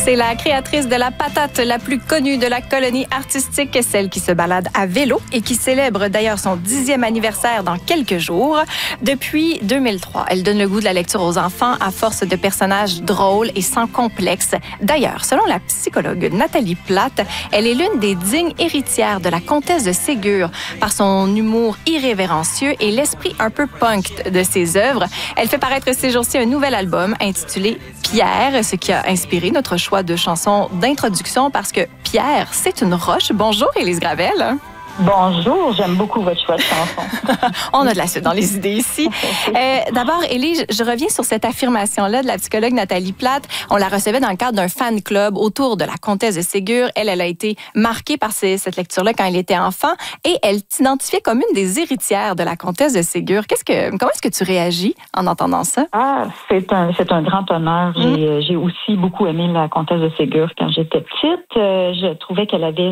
C'est la créatrice de la patate la plus connue de la colonie artistique, celle qui se balade à vélo et qui célèbre d'ailleurs son 10e anniversaire dans quelques jours. Depuis 2003, elle donne le goût de la lecture aux enfants à force de personnages drôles et sans complexe. D'ailleurs, selon la psychologue Nathalie Platte, elle est l'une des dignes héritières de la comtesse de Ségur par son humour irrévérencieux et l'esprit un peu punk de ses œuvres. Elle fait paraître ces jours-ci un nouvel album intitulé Pierre, ce qui a inspiré notre choix de chansons d'introduction parce que Pierre, c'est une roche. Bonjour, Élise Gravel. Bonjour, j'aime beaucoup votre choix de chanson. On a de la suite dans les idées ici. D'abord, Élise, je reviens sur cette affirmation-là de la psychologue Nathalie Platte. On la recevait dans le cadre d'un fan club autour de la comtesse de Ségur. Elle a été marquée par cette lecture-là quand elle était enfant et elle t'identifiait comme une des héritières de la comtesse de Ségur. Comment est-ce que tu réagis en entendant ça? C'est un grand honneur. J'ai aussi beaucoup aimé la comtesse de Ségur quand j'étais petite. Je trouvais qu'elle avait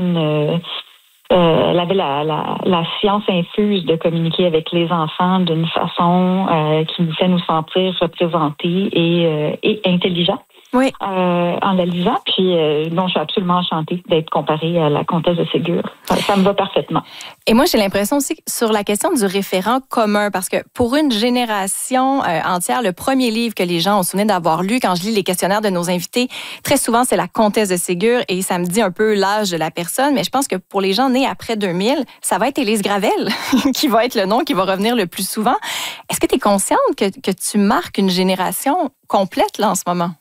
elle avait la science infuse de communiquer avec les enfants d'une façon qui nous fait nous sentir représentés et intelligents. Oui. En la lisant, puis je suis absolument enchantée d'être comparée à la comtesse de Ségur. Ça me va parfaitement. Et moi, j'ai l'impression aussi sur la question du référent commun, parce que pour une génération entière, le premier livre que les gens ont souvenir d'avoir lu, quand je lis les questionnaires de nos invités, très souvent, c'est la comtesse de Ségur, et ça me dit un peu l'âge de la personne, mais je pense que pour les gens nés après 2000, ça va être Élise Gravel qui va être le nom qui va revenir le plus souvent. Est-ce que tu es consciente que tu marques une génération complète là en ce moment?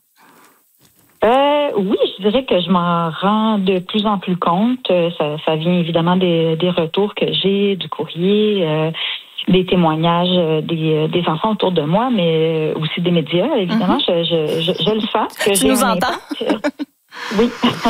Oui, je dirais que je m'en rends de plus en plus compte. Ça vient évidemment des retours que j'ai, du courrier, des témoignages des enfants autour de moi, mais aussi des médias, évidemment. Je le sens. Tu nous entends? Oui.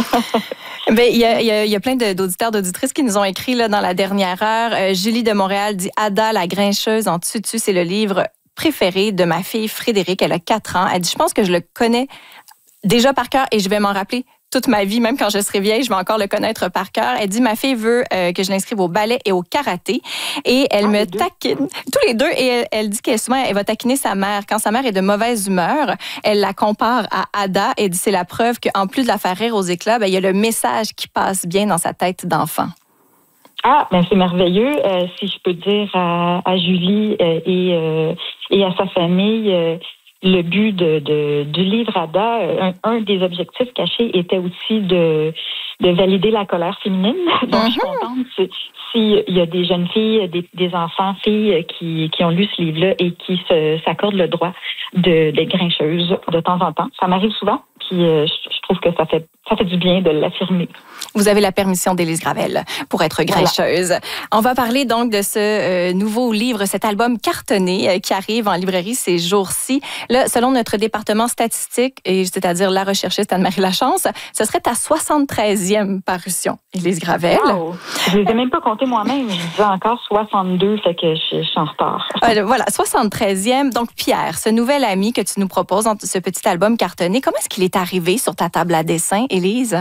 Il y a plein d'auditeurs, d'auditrices qui nous ont écrit là, dans la dernière heure. Julie de Montréal dit « Ada, la grincheuse en tutu, c'est le livre préféré de ma fille Frédéric. Elle a 4 ans. Elle dit « Je pense que je le connais déjà par cœur et je vais m'en rappeler toute ma vie, même quand je serai vieille, je vais encore le connaître par cœur. » Elle dit, ma fille veut que je l'inscrive au ballet et au karaté. Et elle me taquine, tous les deux, et elle dit qu'elle va taquiner sa mère. Quand sa mère est de mauvaise humeur, elle la compare à Ada. Elle dit, c'est la preuve qu'en plus de la faire rire aux éclats, il y a le message qui passe bien dans sa tête d'enfant. C'est merveilleux. Si je peux dire à Julie et à sa famille... Le but du livre Ada, un des objectifs cachés était aussi de valider la colère féminine. Donc, je suis contente s'il y a des jeunes filles, des enfants, filles qui ont lu ce livre-là et qui s'accordent le droit d'être grincheuses de temps en temps. Ça m'arrive souvent, puis je trouve que ça fait du bien de l'affirmer. Vous avez la permission d'Élise Gravel pour être grincheuse. Voilà. On va parler donc de ce nouveau livre, cet album cartonné qui arrive en librairie ces jours-ci. Là, selon notre département statistique, et c'est-à-dire la recherchiste Anne-Marie Lachance, ce serait ta 73e parution, Élise Gravel. Wow. Je ne les ai même pas comptés moi-même. Je disais encore 62, fait que je suis en retard. Voilà, 73e. Donc, Pierre, ce nouvel ami que tu nous proposes dans ce petit album cartonné, comment est-ce qu'il est arrivé sur ta table à dessin, Élise?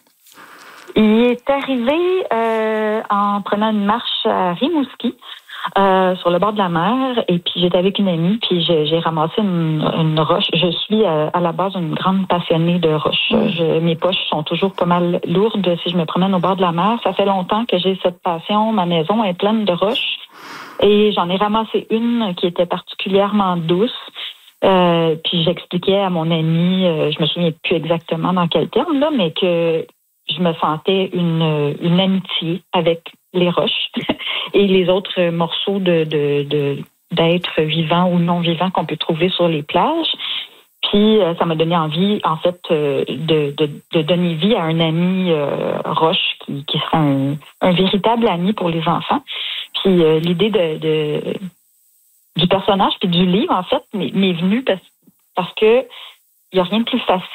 Il est arrivé en prenant une marche à Rimouski, sur le bord de la mer, et puis j'étais avec une amie, puis j'ai ramassé une roche. Je suis à la base une grande passionnée de roches. Mes poches sont toujours pas mal lourdes si je me promène au bord de la mer. Ça fait longtemps que j'ai cette passion. Ma maison est pleine de roches, et j'en ai ramassé une qui était particulièrement douce. Puis j'expliquais à mon amie, je me souviens plus exactement dans quel terme, là, mais que je me sentais une amitié avec les roches et les autres morceaux d'êtres vivants ou non vivants qu'on peut trouver sur les plages. Puis ça m'a donné envie, en fait, de donner vie à un ami roche qui serait un véritable ami pour les enfants. Puis l'idée du personnage puis du livre, en fait, m'est venue parce que il n'y a rien de plus facile